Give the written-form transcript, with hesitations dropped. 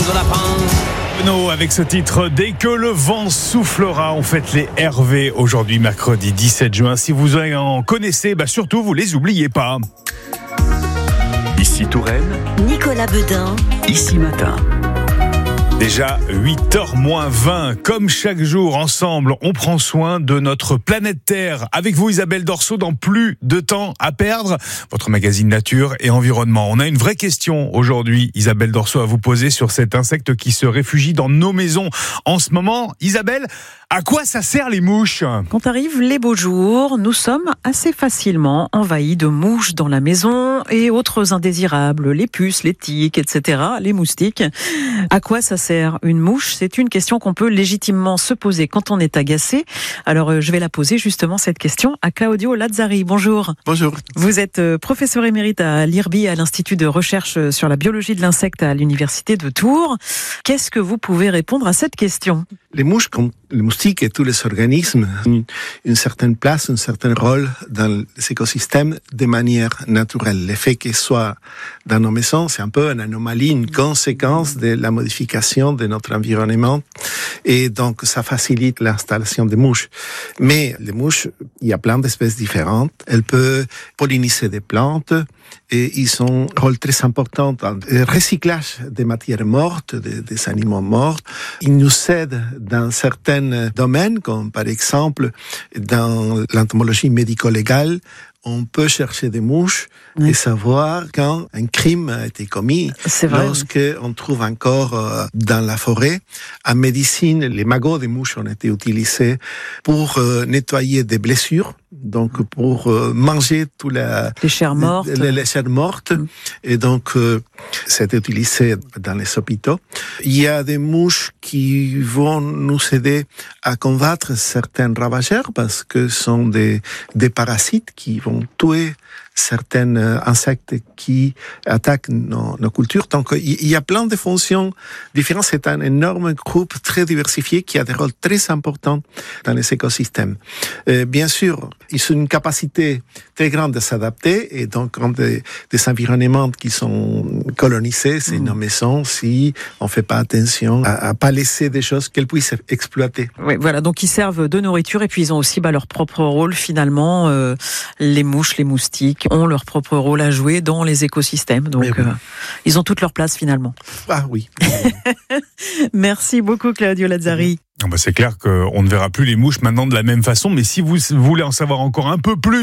de lapin. Avec ce titre, dès que le vent soufflera, on fête les Hervé aujourd'hui, mercredi 17 juin. Si vous en connaissez, surtout, vous les oubliez pas. Ici Touraine, Nicolas Beudin, Ici Matin. Déjà 8h moins 20, comme chaque jour, ensemble, on prend soin de notre planète Terre. Avec vous, Isabelle Dorso, dans Plus de temps à perdre, votre magazine nature et environnement. On a une vraie question aujourd'hui, Isabelle Dorso, à vous poser sur cet insecte qui se réfugie dans nos maisons en ce moment. Isabelle, à quoi ça sert les mouches ? Quand arrivent les beaux jours, nous sommes assez facilement envahis de mouches dans la maison et autres indésirables, les puces, les tiques, etc., les moustiques. À quoi ça sert une mouche ? C'est une question qu'on peut légitimement se poser quand on est agacé. Alors je vais la poser justement cette question à Claudio Lazzari. Bonjour. Bonjour. Vous êtes professeur émérite à l'IRBI, à l'Institut de recherche sur la biologie de l'insecte à l'Université de Tours. Qu'est-ce que vous pouvez répondre à cette question ? Les mouches, comme les moustiques et tous les organismes, ont une certaine place, un certain rôle dans les écosystèmes de manière naturelle. Le fait qu'elles soient dans nos maisons, c'est un peu une anomalie, une conséquence de la modification de notre environnement. Et donc, ça facilite l'installation des mouches. Mais les mouches, il y a plein d'espèces différentes. Elles peuvent polliniser des plantes et ils ont un rôle très important dans le recyclage des matières mortes, des animaux morts. Ils nous aident dans certains domaines, comme par exemple dans l'entomologie médico-légale. On peut chercher des mouches et savoir quand un crime a été commis. C'est vrai. Lorsque on trouve encore dans la forêt, en médecine, les magots des mouches ont été utilisés pour nettoyer des blessures, donc pour manger tout les chairs mortes. Les chairs mortes. Et donc, c'est utilisé dans les hôpitaux. Il y a des mouches qui vont nous aider à combattre certains ravageurs parce que ce sont des parasites qui vont tuer certains insectes qui attaquent nos cultures. Donc, il y a plein de fonctions différentes. C'est un énorme groupe très diversifié qui a des rôles très importants dans les écosystèmes. Bien sûr, ils ont une capacité très grande de s'adapter et donc, quand des environnements qui sont colonisés, c'est nos maisons, si on fait pas attention à pas laisser des choses qu'elles puissent exploiter. Oui, voilà. Donc, ils servent de nourriture et puis ils ont aussi leur propre rôle finalement. Les mouches, les moustiques ont leur propre rôle à jouer dans les écosystèmes. Donc, oui. Ils ont toute leur place finalement. Ah oui. Merci beaucoup, Claudio Lazzari. C'est clair qu'on ne verra plus les mouches maintenant de la même façon, mais si vous voulez en savoir encore un peu plus